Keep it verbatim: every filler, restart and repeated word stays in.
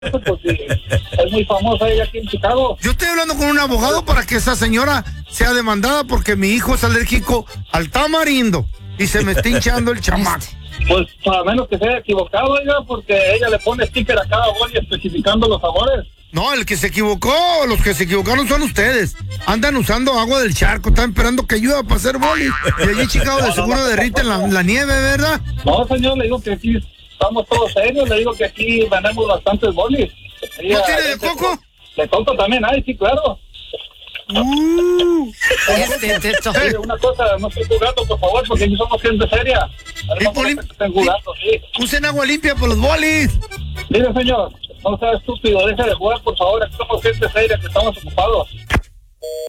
Pues sí, es muy famosa ella aquí en Chicago. Yo estoy hablando con un abogado para que esa señora sea demandada porque mi hijo es alérgico al tamarindo y se me está hinchando el chamaco. Pues a menos que se haya equivocado, oiga, porque ella le pone sticker a cada boli especificando los sabores. No, el que se equivocó, los que se equivocaron son ustedes. Andan usando agua del charco, están esperando que ayude para hacer boli. Y allí en Chicago de seguro derriten la, la nieve, ¿verdad? No, señor, le digo que aquí estamos todos serios, le digo que aquí ganamos bastantes bolis. ¿No tiene de coco? De coco también hay, sí, claro. Uh, este, este, una cosa, no estoy jugando, por favor, porque aquí somos gente seria. Estén jugando, sí. Usen agua limpia por los bolis. Mire, señor, no sea estúpido, deja de jugar, por favor, aquí somos gente seria, que estamos ocupados.